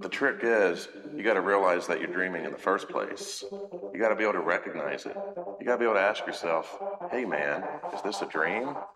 the trick is you got to realize that you're dreaming in the first place. You got to be able to recognize it. You got to be able to ask yourself, hey man, is this a dream